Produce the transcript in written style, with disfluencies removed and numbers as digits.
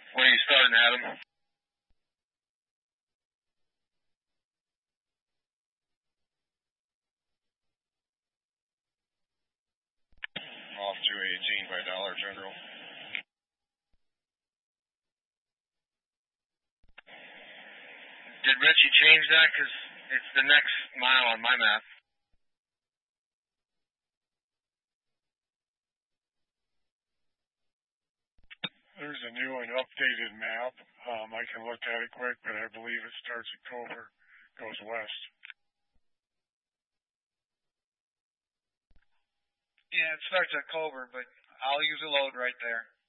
Where are you starting, Adam? Off 218 by Dollar General. Did Richie change that? Because it's the next mile on my map. There's a new and updated map. I can look at it quick, but I believe it starts at Cover, goes west. Yeah, it starts at Cover, but I'll use a load right there.